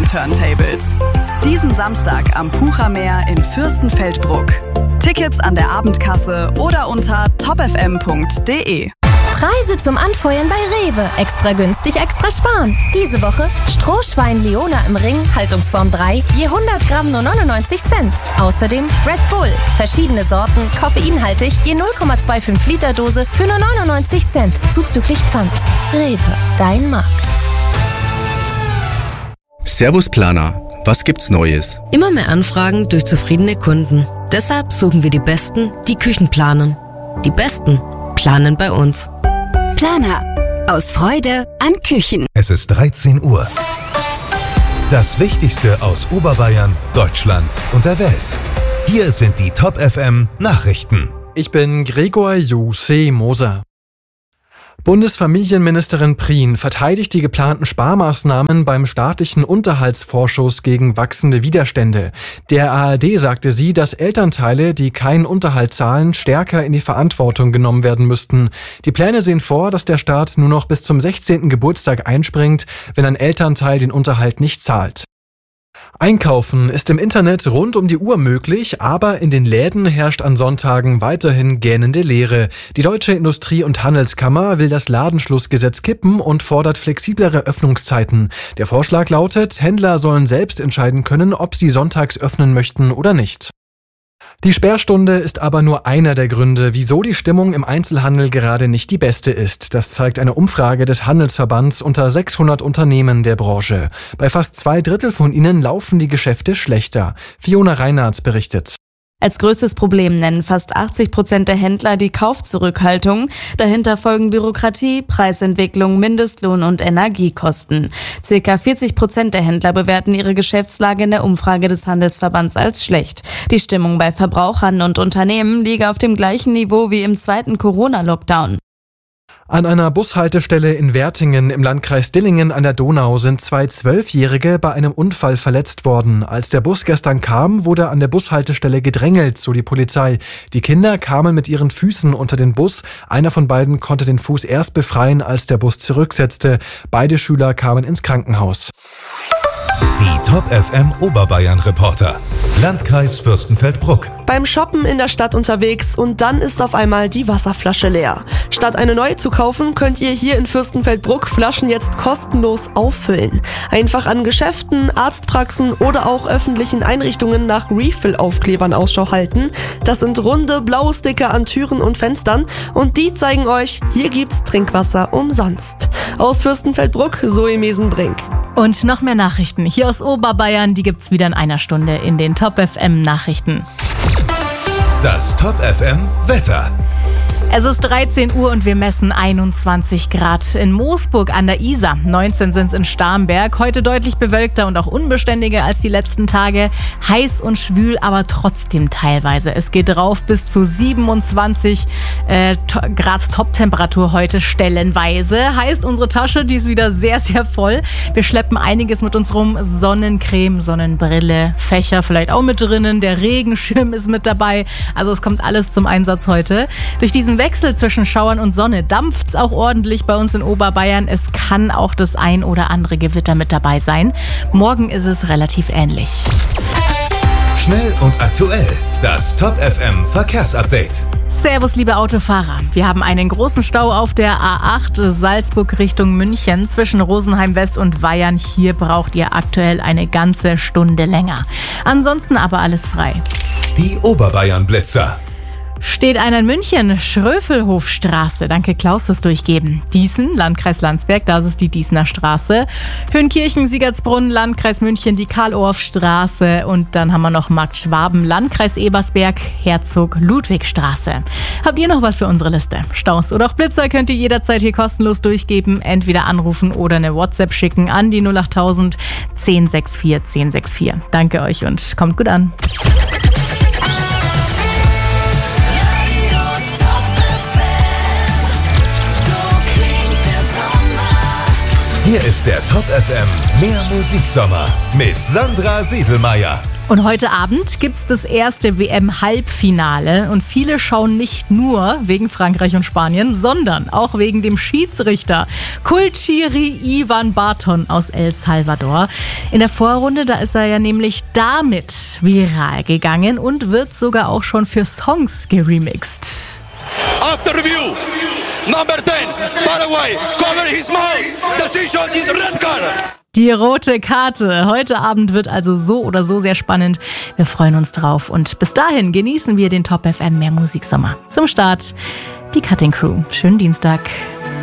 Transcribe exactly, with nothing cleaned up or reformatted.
Turntables. Diesen Samstag am Puchermeer in Fürstenfeldbruck. Tickets an der Abendkasse oder unter top f m punkt d e. Preise zum Anfeuern bei Rewe. Extra günstig, extra sparen. Diese Woche Strohschwein Leona im Ring, Haltungsform drei, je hundert Gramm nur neunundneunzig Cent. Außerdem Red Bull, verschiedene Sorten, koffeinhaltig, je null Komma fünfundzwanzig Liter Dose für nur neunundneunzig Cent, zuzüglich Pfand. Rewe, dein Markt. Servus Planer, was gibt's Neues? Immer mehr Anfragen durch zufriedene Kunden. Deshalb suchen wir die Besten, die Küchen planen. Die Besten planen bei uns. Planer. Aus Freude an Küchen. Es ist dreizehn Uhr. Das Wichtigste aus Oberbayern, Deutschland und der Welt. Hier sind die Top F M Nachrichten. Ich bin Gregor Jose Moser. Bundesfamilienministerin Prien verteidigt die geplanten Sparmaßnahmen beim staatlichen Unterhaltsvorschuss gegen wachsende Widerstände. Der A R D sagte sie, dass Elternteile, die keinen Unterhalt zahlen, stärker in die Verantwortung genommen werden müssten. Die Pläne sehen vor, dass der Staat nur noch bis zum sechzehnten Geburtstag einspringt, wenn ein Elternteil den Unterhalt nicht zahlt. Einkaufen ist im Internet rund um die Uhr möglich, aber in den Läden herrscht an Sonntagen weiterhin gähnende Leere. Die Deutsche Industrie- und Handelskammer will das Ladenschlussgesetz kippen und fordert flexiblere Öffnungszeiten. Der Vorschlag lautet, Händler sollen selbst entscheiden können, ob sie sonntags öffnen möchten oder nicht. Die Sperrstunde ist aber nur einer der Gründe, wieso die Stimmung im Einzelhandel gerade nicht die beste ist. Das zeigt eine Umfrage des Handelsverbands unter sechshundert Unternehmen der Branche. Bei fast zwei Drittel von ihnen laufen die Geschäfte schlechter. Fiona Reinhardt berichtet. Als größtes Problem nennen fast achtzig Prozent der Händler die Kaufzurückhaltung. Dahinter folgen Bürokratie, Preisentwicklung, Mindestlohn und Energiekosten. Circa vierzig Prozent der Händler bewerten ihre Geschäftslage in der Umfrage des Handelsverbands als schlecht. Die Stimmung bei Verbrauchern und Unternehmen liege auf dem gleichen Niveau wie im zweiten Corona-Lockdown. An einer Bushaltestelle in Wertingen im Landkreis Dillingen an der Donau sind zwei Zwölfjährige bei einem Unfall verletzt worden. Als der Bus gestern kam, wurde an der Bushaltestelle gedrängelt, so die Polizei. Die Kinder kamen mit ihren Füßen unter den Bus. Einer von beiden konnte den Fuß erst befreien, als der Bus zurücksetzte. Beide Schüler kamen ins Krankenhaus. Die Top F M Oberbayern Reporter. Landkreis Fürstenfeldbruck. Beim Shoppen in der Stadt unterwegs und dann ist auf einmal die Wasserflasche leer. Statt eine neue zu kaufen, könnt ihr hier in Fürstenfeldbruck Flaschen jetzt kostenlos auffüllen. Einfach an Geschäften, Arztpraxen oder auch öffentlichen Einrichtungen nach Refill-Aufklebern Ausschau halten. Das sind runde blaue Sticker an Türen und Fenstern und die zeigen euch, hier gibt's Trinkwasser umsonst. Aus Fürstenfeldbruck, Zoe Mesenbrink. Und noch mehr Nachrichten hier aus Oberbayern, die gibt's wieder in einer Stunde in den Top F M Nachrichten. Das Top F M Wetter. Es ist dreizehn Uhr und wir messen einundzwanzig Grad in Moosburg an der Isar. neunzehn sind es in Starnberg. Heute deutlich bewölkter und auch unbeständiger als die letzten Tage. Heiß und schwül, aber trotzdem teilweise. Es geht rauf bis zu siebenundzwanzig äh, to- Grad Toptemperatur heute stellenweise. Heißt, unsere Tasche, die ist wieder sehr, sehr voll. Wir schleppen einiges mit uns rum. Sonnencreme, Sonnenbrille, Fächer vielleicht auch mit drinnen. Der Regenschirm ist mit dabei. Also es kommt alles zum Einsatz heute. Durch diesen Wechsel zwischen Schauern und Sonne dampft's auch ordentlich bei uns in Oberbayern. Es kann auch das ein oder andere Gewitter mit dabei sein. Morgen ist es relativ ähnlich. Schnell und aktuell. Das Top F M Verkehrsupdate. Servus, liebe Autofahrer. Wir haben einen großen Stau auf der A acht Salzburg Richtung München zwischen Rosenheim West und Weyern. Hier braucht ihr aktuell eine ganze Stunde länger. Ansonsten aber alles frei. Die Oberbayern Blitzer. Steht einer in München, Schröfelhofstraße. Danke Klaus fürs Durchgeben. Diesen, Landkreis Landsberg, das ist die Diesener Straße. Höhenkirchen, Siegertsbrunn, Landkreis München, die Karl-Orff-Straße. Und dann haben wir noch Markt Schwaben, Landkreis Ebersberg, Herzog-Ludwig-Straße. Habt ihr noch was für unsere Liste? Staus oder auch Blitzer könnt ihr jederzeit hier kostenlos durchgeben. Entweder anrufen oder eine WhatsApp schicken an die null achttausend zehn sechs vier zehn sechs vier. Danke euch und kommt gut an. Hier ist der Top F M Mehr Musiksommer mit Sandra Siedelmeier. Und heute Abend gibt's das erste W M-Halbfinale und viele schauen nicht nur wegen Frankreich und Spanien, sondern auch wegen dem Schiedsrichter Kulchiri Ivan Barton aus El Salvador. In der Vorrunde, da ist er ja nämlich damit viral gegangen und wird sogar auch schon für Songs geremixed. After review, number ten, Paraguay, cover his mouth, decision is red card. Die rote Karte. Heute Abend wird also so oder so sehr spannend. Wir freuen uns drauf und bis dahin genießen wir den Top F M Mehr Musiksommer. Zum Start die Cutting Crew. Schönen Dienstag.